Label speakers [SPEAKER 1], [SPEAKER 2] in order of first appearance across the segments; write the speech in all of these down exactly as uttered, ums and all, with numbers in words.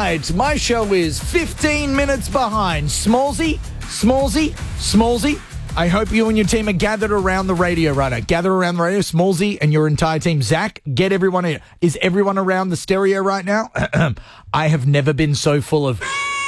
[SPEAKER 1] tonight, my show is fifteen minutes behind. Smallsy, Smallsy, Smallsy. I hope you and your team are gathered around the radio right now. Gather around the radio. Smallsy and your entire team. Zach, get everyone in. Is everyone around the stereo right now? I have never been so full of...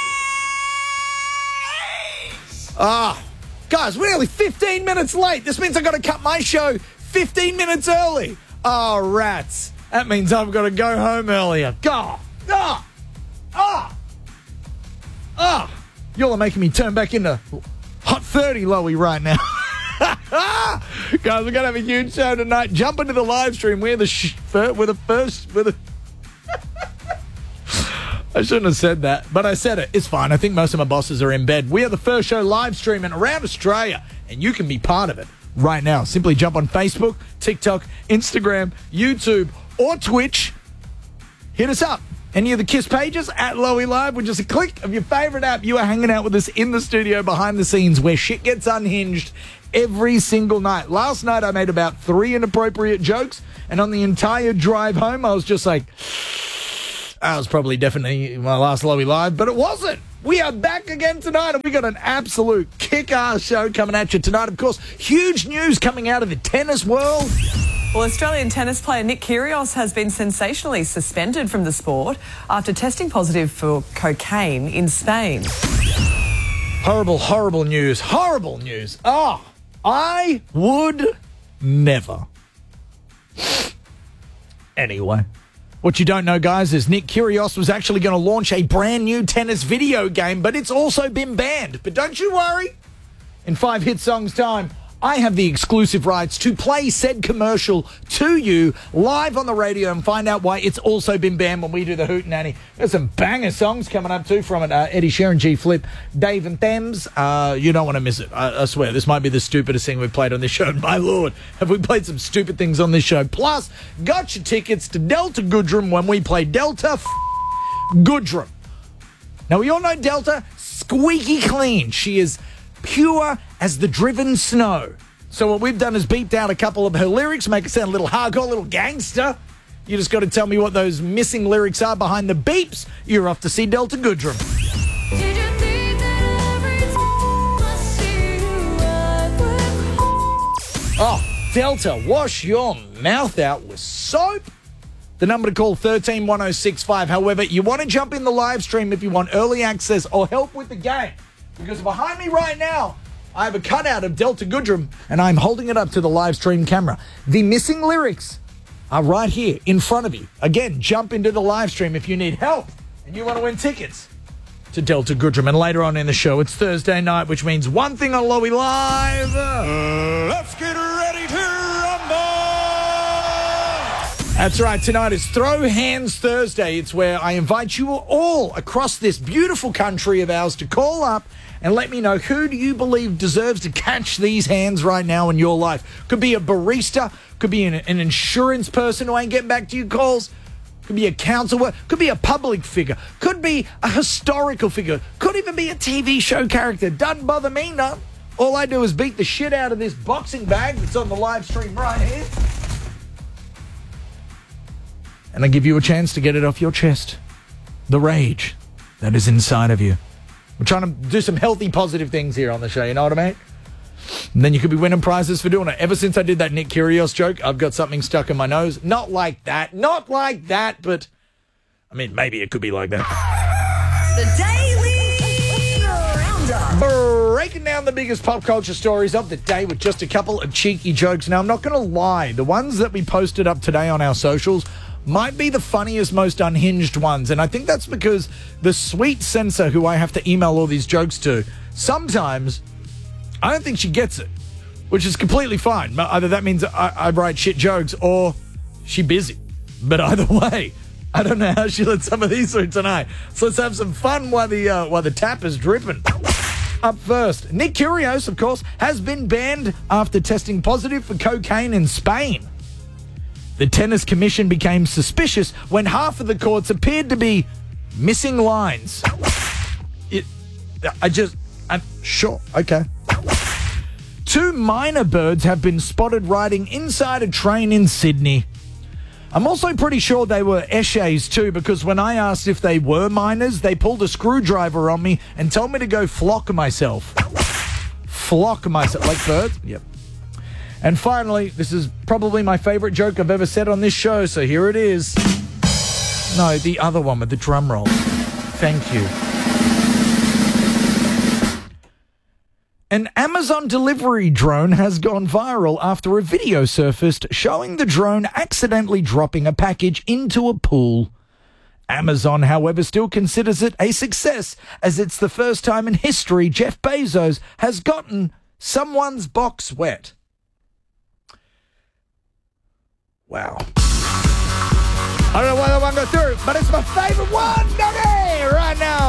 [SPEAKER 1] Ah, guys, we're only fifteen minutes late. This means I've got to cut my show fifteen minutes early. Oh, rats. That means I've got to go home earlier. God. Ah. Ah. Ah. Y'all are making me turn back into... Hot thirty, Lowy, right now. Guys, we're going to have a huge show tonight. Jump into the live stream. We're the, sh- we're the first... We're the I shouldn't have said that, but I said it. It's fine. I think most of my bosses are in bed. We are the first show live streaming around Australia, and you can be part of it right now. Simply jump on Facebook, TikTok, Instagram, YouTube, or Twitch. Hit us up. Any of the KISS pages at Lowy Live with just a click of your favourite app. You are hanging out with us in the studio behind the scenes where shit gets unhinged every single night. Last night I made about three inappropriate jokes, and on the entire drive home I was just like, that was probably definitely my last Lowy Live, but it wasn't. We are back again tonight, and we got an absolute kick-ass show coming at you tonight. Of course, huge news coming out of the tennis world.
[SPEAKER 2] Well, Australian tennis player Nick Kyrgios has been sensationally suspended from the sport after testing positive for cocaine in Spain.
[SPEAKER 1] Horrible, horrible news. Horrible news. Oh, I would never. Anyway, what you don't know, guys, is Nick Kyrgios was actually going to launch a brand new tennis video game, but it's also been banned. But don't you worry. In five hit songs time, I have the exclusive rights to play said commercial to you live on the radio and find out why it's also been banned when we do the Hootenanny. There's some banger songs coming up too from it. Uh, Eddie Sheeran, G-Flip, Dave and Thames. Uh, you don't want to miss it. I, I swear, this might be the stupidest thing we've played on this show. My Lord, have we played some stupid things on this show. Plus, got your tickets to Delta Goodrum when we play Delta f- Goodrum. Now, we all know Delta, squeaky clean. She is pure as the driven snow. So what we've done is beeped out a couple of her lyrics, make it sound a little hardcore, a little gangster. You just got to tell me what those missing lyrics are behind the beeps. You're off to see Delta Goodrum. Did you think that every time I see you, I would... Oh, Delta, wash your mouth out with soap. The number to call, one three one oh six five. However, you want to jump in the live stream if you want early access or help with the game. Because behind me right now, I have a cutout of Delta Goodrum, and I'm holding it up to the live stream camera. The missing lyrics are right here in front of you. Again, jump into the live stream if you need help and you want to win tickets to Delta Goodrum. And later on in the show, it's Thursday night, which means one thing on Lowy Live. Uh, let's get ready to rumble! That's right. Tonight is Throw Hands Thursday. It's where I invite you all across this beautiful country of ours to call up and let me know who do you believe deserves to catch these hands right now in your life. Could be a barista, could be an, an insurance person who ain't getting back to your calls, could be a counsellor, could be a public figure, could be a historical figure, could even be a T V show character. Doesn't bother me none. All I do is beat the shit out of this boxing bag that's on the live stream right here. And I give you a chance to get it off your chest. The rage that is inside of you. We're trying to do some healthy, positive things here on the show, you know what I mean? And then you could be winning prizes for doing it. Ever since I did that Nick Kyrgios joke, I've got something stuck in my nose. Not like that. Not like that, but... I mean, maybe it could be like that.
[SPEAKER 2] The Daily Roundup.
[SPEAKER 1] Breaking down the biggest pop culture stories of the day with just a couple of cheeky jokes. Now, I'm not going to lie. The ones that we posted up today on our socials might be the funniest, most unhinged ones. And I think that's because the sweet censor who I have to email all these jokes to, sometimes I don't think she gets it, which is completely fine. Either that means I, I write shit jokes or she busy. But either way, I don't know how she let some of these through tonight. So let's have some fun while the, uh, while the tap is dripping. Up first, Nick Kyrgios, of course, has been banned after testing positive for cocaine in Spain. The Tennis Commission became suspicious when half of the courts appeared to be missing lines. It, I just, I'm sure, okay. Two minor birds have been spotted riding inside a train in Sydney. I'm also pretty sure they were Eshays too, because when I asked if they were miners, they pulled a screwdriver on me and told me to go flock myself. Flock myself. Like birds? Yep. And finally, this is probably my favorite joke I've ever said on this show, so here it is. No, the other one with the drum roll. Thank you. An Amazon delivery drone has gone viral after a video surfaced showing the drone accidentally dropping a package into a pool. Amazon, however, still considers it a success, as it's the first time in history Jeff Bezos has gotten someone's box wet. Wow. I don't know why that one got through, but it's my favorite one, doggy, right now.